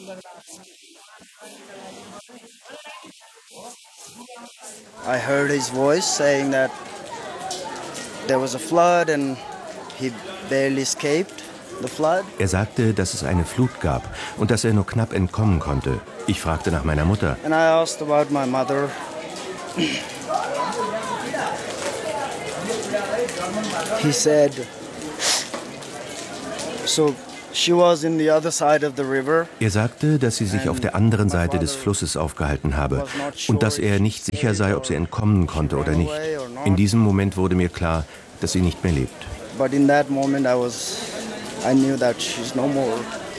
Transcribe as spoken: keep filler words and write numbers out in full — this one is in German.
I heard his voice saying that there was a flood and he barely escaped the flood. Er sagte, dass es eine Flut gab und dass er nur knapp entkommen konnte. Ich fragte nach meiner Mutter. And I asked about my mother. He said, so she was in the other side of the river. Er sagte, dass sie sich auf der anderen Seite des Flusses aufgehalten habe und dass er nicht sicher sei, ob sie entkommen konnte oder nicht. In diesem Moment wurde mir klar, dass sie nicht mehr lebt. But in that moment I was I knew that she's no more.